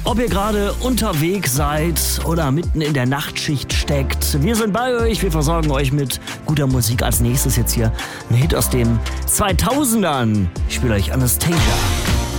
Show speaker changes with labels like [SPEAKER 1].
[SPEAKER 1] Ob ihr gerade unterwegs seid oder mitten in der Nachtschicht steckt, wir sind bei euch, wir versorgen euch mit guter Musik. Als nächstes jetzt hier ein Hit aus den 2000ern. Ich spiele euch Anastasia.